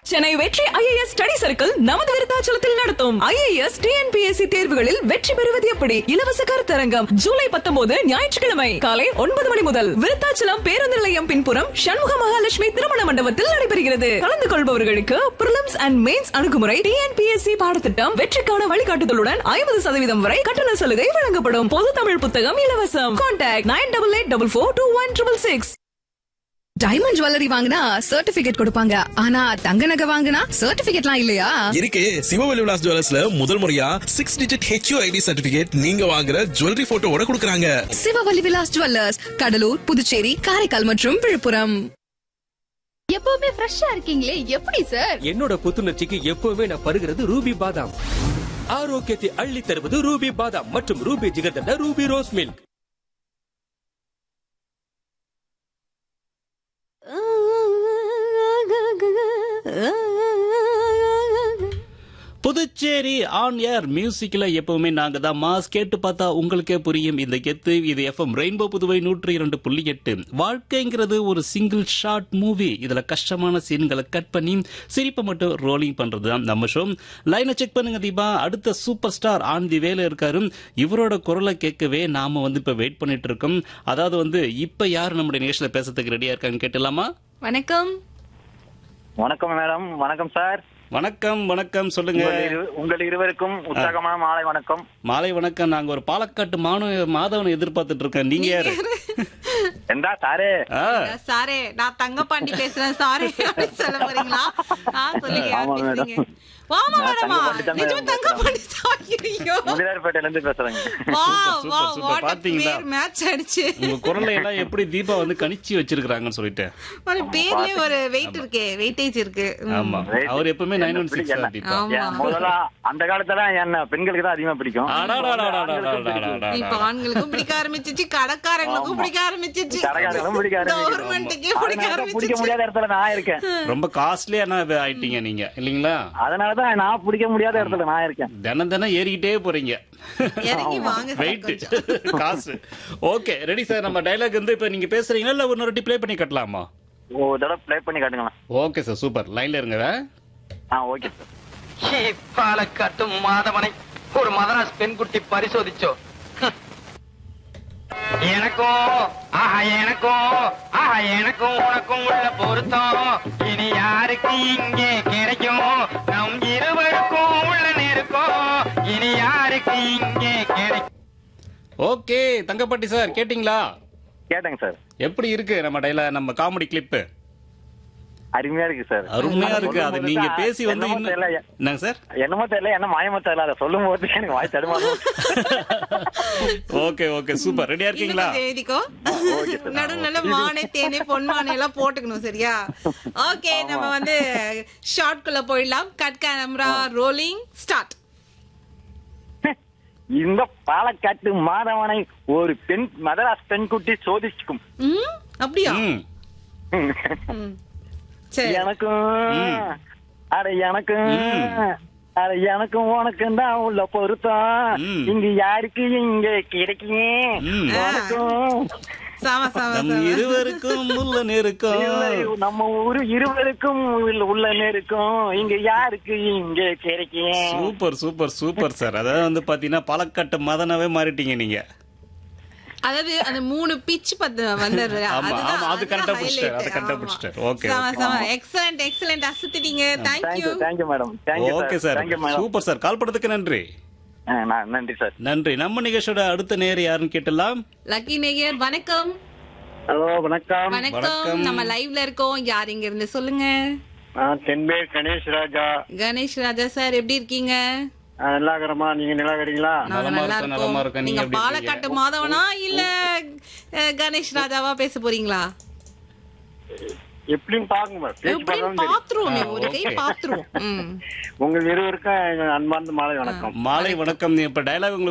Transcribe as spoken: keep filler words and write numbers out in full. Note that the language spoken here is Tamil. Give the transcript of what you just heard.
சென்னை வெற்றி ஐஏஎஸ் ஸ்டடி சர்க்கிள் நமது விருத்தாச்சலத்தில் நடத்தும் ஐஏஎஸ் டிஎன்பிஎஸ்சி தேர்வுகளில் வெற்றி பெறுவது எப்படி இலவச கருத்தரங்கம் ஜூலை பத்தொன்பது ஞாயிற்றுக்கிழமை காலை ஒன்பது மணி முதல் விருத்தாச்சலம் பேருந்து நிலையம் பின்புறம் சண்முக மகாலட்சுமி திருமண மண்டபத்தில் நடைபெறுகிறது. கலந்து கொள்பவர்களுக்கு பிரிலிம்ஸ் அண்ட் மெயின்ஸ் அணுகுமுறை டிஎன்பிஎஸ்சி பாடத்திட்டம் வெற்றிக்கான வழிகாட்டுதலுடன் ஐம்பது சதவீதம் வரை கட்டண சலுகை வழங்கப்படும். பொது தமிழ் புத்தகம் இலவசம். Contact nine double eight double four two one triple six. Diamond jewellery வாங்கினா சர்டிபிகேட் கொடுப்பாங்க, ஆனா தங்க நகை வாங்கினா சர்டிபிகேட்லாம் இல்லையா? இருக்கு. சிவவெளி விலாஸ் ஜுவல்லர்ஸ்ல முதல் முறையா சிக்ஸ் டிஜிட் ஹெச்யூஐடி சர்டிபிகேட் நீங்க வாங்குற ஜுவல்லரி போட்டோவோட கொடுக்கறாங்க. சிவவெளி விலாஸ் ஜுவல்லர்ஸ், கடலூர், புதுச்சேரி, காரைக்கால் மற்றும் விழுப்புரம். எப்பவுமே ஃப்ரெஷ்ஷா இருக்கீங்களே, எப்படி சார்? என்னோட புத்துணர்ச்சிக்கு எப்பவுமே நான் பருகிறது ரூபி பாதாம். ஆரோக்கியத்தை அள்ளி தருவது ரூபி பாதாம் மற்றும் Ruby jigarthanda Ruby rose milk. Puducherry on air மியூசிக்ல எப்பவுமே நாங்க தான் மாஸ். கேட்டு பார்த்தா உங்களுக்கே புரியும் இந்த கெத்து. இது எஃப்எம் ரெயின்போ புதுவை நூற்றி இரண்டு புள்ளி எட்டு. வாழ்க்கைங்கிறது ஒரு சிங்கிள் ஷார்ட் மூவி. இதுல கஷ்டமான சீன்களை கட் பண்ணி சிரிப்பை மட்டும் ரோலிங் பண்றது தான் நம்ம ஷோ. லைனை செக் பண்ணுங்க தீபா. அடுத்த சூப்பர் ஸ்டார் ஆன் தி வேல இருக்காரு. இவரோட குரலை கேட்கவே நாம வந்து இப்ப வெயிட் பண்ணிட்டு இருக்கோம். அதாவது வந்து இப்ப யாரு நம்முடைய நிகழ்ச்சியில பேசுறதுக்கு ரெடியா இருக்கான்னு கேட்டலாமா? வணக்கம். வணக்கம் மேடம். வணக்கம் சார். வணக்கம் வணக்கம். சொல்லுங்க. உங்கள் இருவருக்கும் உற்சாகமான மாலை வணக்கம். மாலை வணக்கம். நாங்க ஒரு பாலக்காட்டு மாணவ மாதவனை எதிர்பார்த்துட்டு இருக்கேன். நீங்க யாரு? எந்தா சாரே? சாரே, நான் தங்கப்பாண்டி பேசுறேன். சாரே சொல்ல போறீங்களா? சொல்லுங்க. குரலை எல்லாம் எப்படி தீபா வந்து கணிச்சு வச்சிருக்காங்கன்னு சொல்லிட்டு பேர்லயே ஒரு வெயிட் இருக்கு, வெயிட்டேஜ் இருக்கு. ஆமா, அவர் எப்பவுமே நைன் ஒன் சிக்ஸ் முதல்ல அந்த காலத்துல என்ன பெண்களுக்கு தான் அதிகமா பிடிக்கும். இப்ப ஆண்களுக்கும் பிடிக்க ஆரம்பிச்சிச்சு, கடைக்காரங்களுக்கும் பிடிக்க ஆரம்பிச்சிச்சு, கவர்மெண்ட்டுக்கே பிடிக்க முடியாத இடத்துல நான் இருக்கேன். ரொம்ப காஸ்ட்லியா ஆயிட்டீங்க நீங்க இல்லீங்களா? அதனால நான் பிடிக்க முடியாத இடத்துல நான் இருக்கேன். தினம் தினம் ஏறிக்கிட்டே போறீங்க வெயிட் காசு. Okay ready sir. நம்ம டயலாக் வந்து இப்ப நீங்க பேசுறீங்களா இல்ல ஒரு வாட்டி ப்ளே பண்ணி காட்டலாமா? ஒரு தடவை ப்ளே பண்ணி காட்டுங்களா? Okay sir, super. லைன்ல இருங்க. ஆ ஓகே சார். பாலக்காட்டு மாதவனை ஒரு மதராஸ் பெண்குட்டி பரிசோதிச்சோ. எனக்கும் ஆஹா எனக்கும் ஆஹா எனக்கும் உனக்கும் உள்ள பொருத்தம் இனி யாருக்கு இங்கே கிடைக்கும்? நம் இருவருக்கும் உள்ள நெருக்கம் இனி யாருக்கு இங்கே கிடைக்கும்? ஓகே தங்கப்பாட்டி சார், கேட்டீங்களா? கேட்டேங்க சார். எப்படி இருக்கு நம்ம டயலாக், நம்ம காமெடி கிளிப்? அருமையா இருக்கு சார். அருமையா இருக்கு. அது நீங்க பேசி வந்து என்னங்க சார்? என்னமோ தெரியல, என்ன மாயமோ தெரியல. அதை சொல்லும் போது எனக்கு வாய் தடுமாறும். Okay okay super. ரெடியா இருக்கீங்களா? எழுதிக்கோ. நடு நல்ல மானே தேனே பொன்மானே எல்லாம் போட்டுக்கணும், சரியா? ஓகே, நம்ம வந்து ஷார்ட் குள்ள போயிடலாம். Cut camera rolling start. இந்த பாலக்காட்டு மாதவனை ஒரு பெண் மதராஸ் பெண்குட்டி சோதிச்சுக்கும். அப்படியா? எனக்கும் அட எனக்கும் அட எனக்கும் உனக்கும் தான் உள்ள பொருத்தம் இங்க யாருக்கு இங்க கிடைக்கும்? இருவருக்கும் உள்ள நெருக்கம் நம்ம ஊரு இருவருக்கும் உள்ள நெருக்கம் இங்க யாருக்கு இங்க கிடைக்கும்? Super super super sir. அதாவது வந்து பாத்தீங்கன்னா பாலக்காட்டு மதனாவே மாறிட்டீங்க நீங்க. அதாவது அந்த மூணு பிட்ச் பத்து வந்தது. அது கரெக்ட்டா பிடிச்சிட்டாரு. அது கரெக்ட்டா பிடிச்சிட்டாரு. Okay excellent excellent. அசத்திட்டீங்க. Thank you. Thank you madam. Thank you. Okay sir, super sir. கால் பண்ணதுக்கு நன்றி. நன்றி சார். நன்றி. நம்ம நிகழ்ச்சியோட அடுத்த நேயர் யாருன்னு கேட்டலாம். லக்கி நேயர் வணக்கம். ஹலோ வணக்கம். வணக்கம். நம்ம லைவ்ல இருக்கோம். யார் இங்க இருந்து சொல்லுங்க? தென்பேர் கணேஷ் ராஜா. கணேஷ் ராஜா சார், எப்படி இருக்கீங்க? நல்லா இருக்கறமா. நீங்க நல்லா இருக்கீங்களா? நலமா இருக்கோம். நீங்க பாலக்காட்டு மாதவனா இல்ல கணேஷ் ராஜாவா பேச போறீங்களா? எப்படின்னு பாருங்க. பாத்துருவோமே, ஒரு கை பாத்துருவோம். உங்க இருவருக்கும் அன்பார்ந்த மாலை வணக்கம். மாலை வணக்கம். இப்ப டயலாக்